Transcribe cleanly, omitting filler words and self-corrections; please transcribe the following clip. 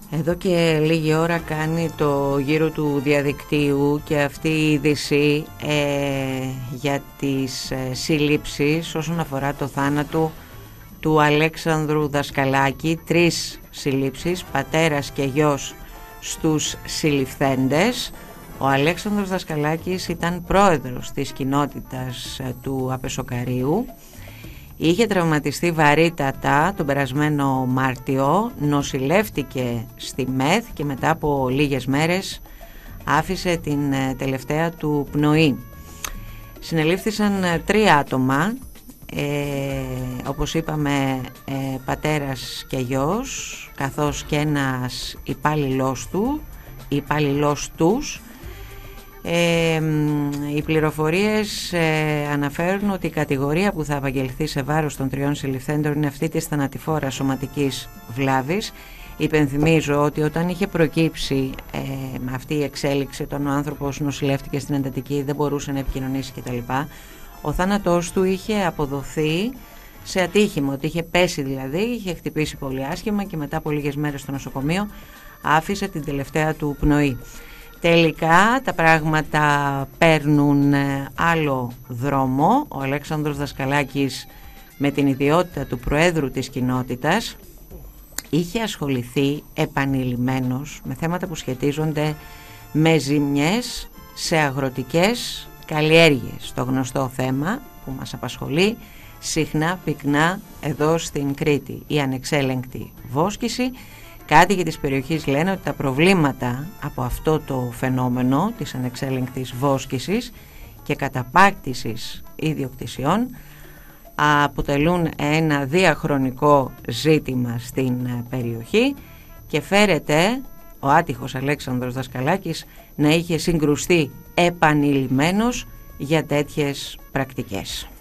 Εδώ και λίγη ώρα κάνει το γύρο του διαδικτύου και αυτή η είδηση για τις σύλληψεις όσον αφορά το θάνατο του Αλέξανδρου Δασκαλάκη. 3 συλλήψεις, πατέρας και γιος στους συλληφθέντες. Ο Αλέξανδρος Δασκαλάκης ήταν πρόεδρος της κοινότητας του Απεσοκαρίου. Είχε τραυματιστεί βαρύτατα τον περασμένο Μάρτιο, νοσηλεύτηκε στη ΜΕΘ και μετά από λίγες μέρες άφησε την τελευταία του πνοή. Συνελήφθησαν 3 άτομα, όπως είπαμε, πατέρας και γιος, καθώς και ένας υπάλληλός τους. Οι πληροφορίες αναφέρουν ότι η κατηγορία που θα απαγγελθεί σε βάρος των 3 συλληφθέντων είναι αυτή της θανατηφόρας σωματικής βλάβης. Υπενθυμίζω ότι όταν είχε προκύψει αυτή η εξέλιξη, όταν ο άνθρωπος νοσηλεύτηκε στην εντατική, δεν μπορούσε να επικοινωνήσει κτλ., ο θάνατός του είχε αποδοθεί σε ατύχημα, ότι είχε πέσει δηλαδή, είχε χτυπήσει πολύ άσχημα και μετά από λίγες μέρες στο νοσοκομείο άφησε την τελευταία του πνοή. Τελικά τα πράγματα παίρνουν άλλο δρόμο. Ο Αλέξανδρος Δασκαλάκης, με την ιδιότητα του Προέδρου της κοινότητας, είχε ασχοληθεί επανειλημμένος με θέματα που σχετίζονται με ζημιές σε αγροτικές καλλιέργειες. Το γνωστό θέμα που μας απασχολεί συχνά πυκνά εδώ στην Κρήτη, η ανεξέλεγκτη βόσκηση. Κάτοικοι της περιοχής λένε ότι τα προβλήματα από αυτό το φαινόμενο της ανεξέλεγκτης βόσκησης και καταπάκτησης ιδιοκτησιών αποτελούν ένα διαχρονικό ζήτημα στην περιοχή και φέρεται ο άτυχος Αλέξανδρος Δασκαλάκης να είχε συγκρουστεί επανειλημμένος για τέτοιες πρακτικές.